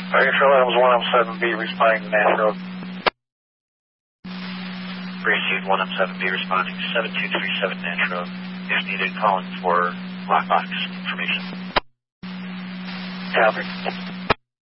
Charlotte was 107B responding to Nash Road. Received 107B responding to 7237 Nash Road. If needed, calling for lockbox information. Copy.